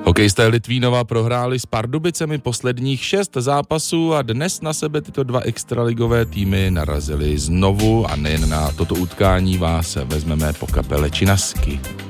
Hokejisté Litvínova prohráli s Pardubicemi posledních 6 zápasů a dnes na sebe tyto 2 extraligové týmy narazily znovu a nejen na toto utkání vás vezmeme po kapele Činasky.